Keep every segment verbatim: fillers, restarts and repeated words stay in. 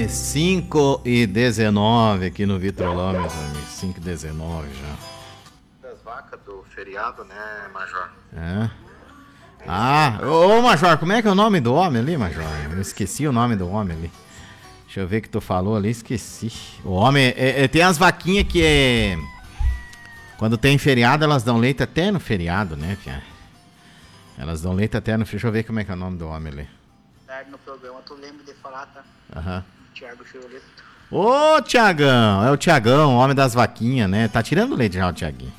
cinco e dezenove aqui no Vitrolão, meus amigos. cinco e dezenove já. Das vacas do feriado, né, Major? É. Ah, ô Major, como é que é o nome do homem ali, Major? Eu esqueci o nome do homem ali. Deixa eu ver o que tu falou ali, esqueci. O homem, é, é, tem as vaquinhas que é... Quando tem feriado, elas dão leite até no feriado, né, Pia? Elas dão leite até no... Deixa eu ver como é que é o nome do homem ali. No programa, tu lembra de falar, tá? Aham. Uhum. Tiago Chioleto. Ô, Tiagão, é o Tiagão, o homem das vaquinhas, né? Tá tirando leite já, o Tiaguinho.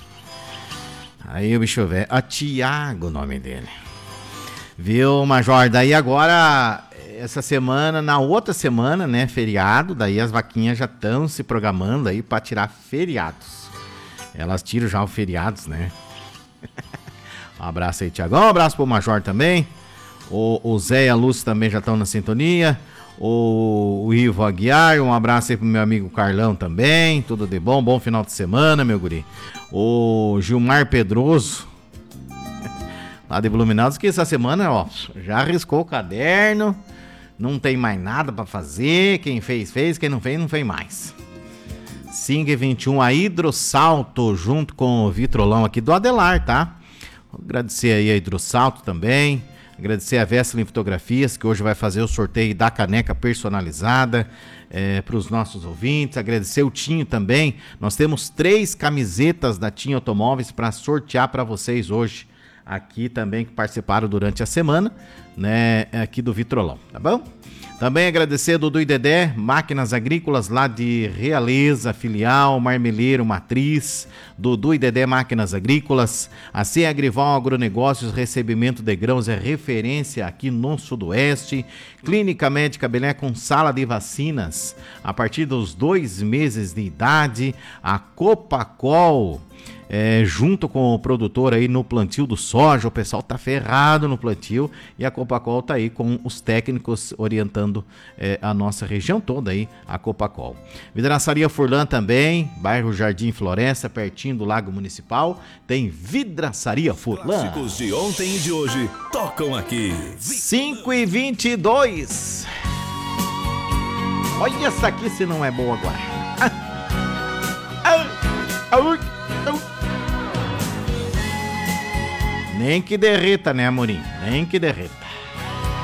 Aí o bicho velho. Ah, Tiago, o nome dele. Viu, Major? Daí agora, essa semana, na outra semana, né, feriado, daí as vaquinhas já estão se programando aí pra tirar feriados. Elas tiram já os feriados, né? Um abraço aí, Tiagão. Um abraço pro Major também. O, o Zé e a Lúcia também já estão na sintonia. O, o Ivo Aguiar, um abraço aí pro meu amigo Carlão também. Tudo de bom, bom final de semana, meu guri. O Gilmar Pedroso, lá de Blumenau, que essa semana, ó, já arriscou o caderno. Não tem mais nada pra fazer. Quem fez, fez. Quem não fez, não fez mais. cinco e vinte e um, a Hidrossalto, junto com o Vitrolão aqui do Adelar, tá? Vou agradecer aí a Hidrossalto também. Agradecer a Vesselin Fotografias, que hoje vai fazer o sorteio da caneca personalizada é, para os nossos ouvintes. Agradecer o Tinho também. Nós temos três camisetas da Tinho Automóveis para sortear para vocês hoje. Aqui também, que participaram durante a semana, né? Aqui do Vitrolão, tá bom? Também agradecer a Dudu e Dedé, máquinas agrícolas lá de Realeza, filial, Marmeleiro, Matriz, Dudu e Dedé Máquinas Agrícolas, a C Agrival Agronegócios, recebimento de grãos é referência aqui no Sudoeste, Clínica Médica Belém com sala de vacinas, a partir dos dois meses de idade, a Copacol, É, junto com o produtor aí no plantio do soja, o pessoal tá ferrado no plantio e a Copacol tá aí com os técnicos orientando é, a nossa região toda aí, a Copacol. Vidraçaria Furlan também, bairro Jardim Floresta, pertinho do Lago Municipal, tem Vidraçaria Furlan. Clássicos de ontem e de hoje tocam aqui. cinco e vinte e dois. Olha essa aqui se não é boa agora. Ah, ah, ah, ah. Nem que derreta, né, Amorim? Nem que derreta.